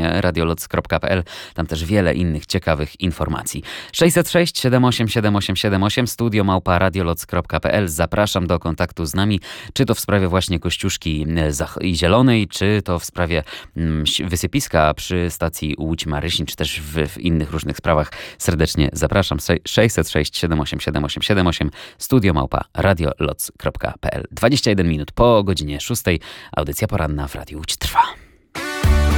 stronie radioloc.pl. Tam też wiele innych ciekawych informacji. 606 78 7878 studio@radioloc.pl. Zapraszam do kontaktu z nami, czy to w sprawie właśnie Kościuszki i Zielonej, czy to w sprawie wysypiska przy stacji Łódź-Marysin, czy też w innych różnych sprawach. Serdecznie zapraszam. 606 78 7878 studio@radioloc.pl. 21 minut po godzinie 6. Audycja poranna w Radiu Łódź trwa.